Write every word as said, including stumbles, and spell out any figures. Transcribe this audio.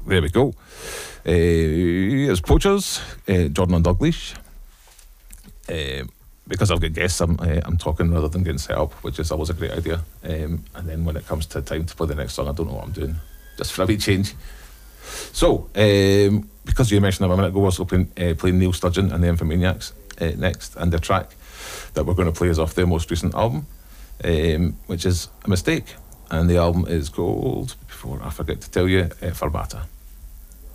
there we go. Uh, it's Poachers, uh, Jordan and Dalgleish. Uh, because I've got guests, I'm, uh, I'm talking rather than getting set up, which is always a great idea. Um, and then when it comes to time to play the next song, I don't know what I'm doing, just for a wee change. So, um, because you mentioned a minute ago, we're also playing, uh, playing Neil Sturgeon and the Infomaniacs uh, next, and the track that we're going to play is off their most recent album, um, which is A Mistake, and the album is called, before I forget to tell you, uh, Farbata.